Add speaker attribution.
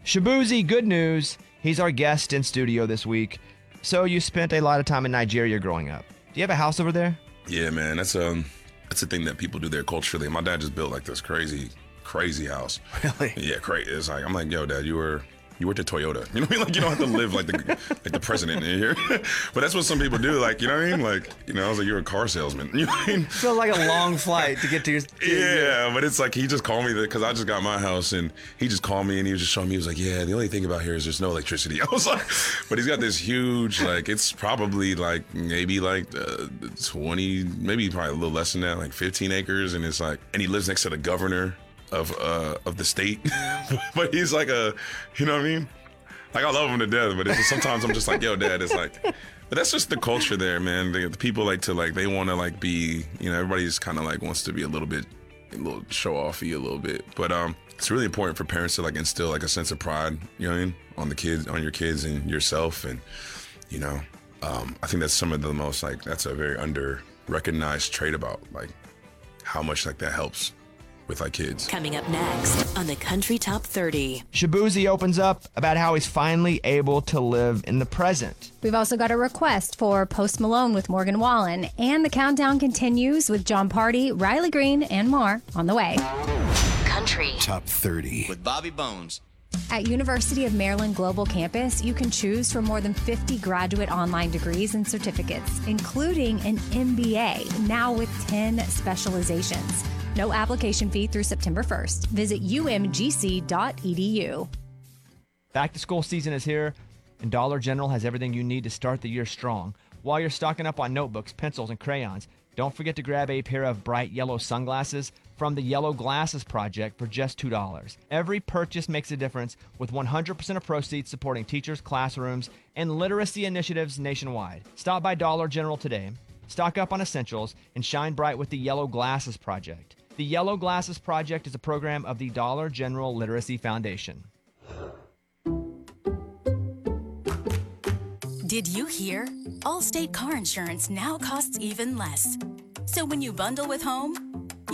Speaker 1: Shabuzi, good news. He's our guest in studio this week. So you spent a lot of time in Nigeria growing up. Do you have a house over there?
Speaker 2: Yeah, man. That's a thing that people do there culturally. My dad just built like this crazy house.
Speaker 1: Really?
Speaker 2: Yeah, crazy. It's like, I'm like, yo, Dad, you worked at Toyota. You know what I mean? Like, you don't have to live like the president in here. But that's what some people do. Like, you know what I mean? Like, I was like, you're a car salesman. You know what I mean?
Speaker 1: Feels like a long flight to get to your...
Speaker 2: Yeah, but it's like he just called me because I just got my house, and he just called me and he was just showing me. He was like, yeah, the only thing about here is there's no electricity. I was like, but he's got this huge, like, it's probably like maybe like 20, maybe probably a little less than that, like 15 acres. And it's like, and he lives next to the governor of the state. But he's like you know what I mean? Like, I love him to death, but it's just, sometimes I'm just like, yo, Dad, it's like, but that's just the culture there, man. The people like to, like, they want to, like, be, everybody's kind of like wants to be a little show offy a little bit. But it's really important for parents to, like, instill, like, a sense of pride, you know what I mean, on your kids and yourself. And, I think that's some of the most, like, that's a very under-recognized trait about, like, how much, like, that helps with our kids.
Speaker 3: Coming up next on the Country Top 30.
Speaker 1: Shabuzi opens up about how he's finally able to live in the present.
Speaker 4: We've also got a request for Post Malone with Morgan Wallen, and the countdown continues with John Party, Riley Green, and more on the way.
Speaker 3: Country
Speaker 5: Top 30
Speaker 6: with Bobby Bones.
Speaker 4: At University of Maryland Global Campus, you can choose from more than 50 graduate online degrees and certificates, including an MBA, now with 10 specializations. No application fee through September 1st. Visit umgc.edu.
Speaker 1: Back to school season is here, and Dollar General has everything you need to start the year strong. While you're stocking up on notebooks, pencils, and crayons, don't forget to grab a pair of bright yellow sunglasses from the Yellow Glasses Project for just $2. Every purchase makes a difference, with 100% of proceeds supporting teachers, classrooms, and literacy initiatives nationwide. Stop by Dollar General today, stock up on essentials, and shine bright with the Yellow Glasses Project. The Yellow Glasses Project is a program of the Dollar General Literacy Foundation.
Speaker 3: Did you hear? Allstate car insurance now costs even less. So when you bundle with home,